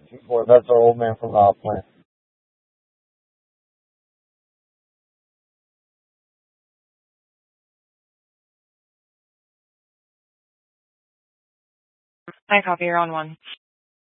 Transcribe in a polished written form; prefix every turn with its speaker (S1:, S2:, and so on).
S1: 2-4. That's our old man from the plant.
S2: I copy. You're on 1.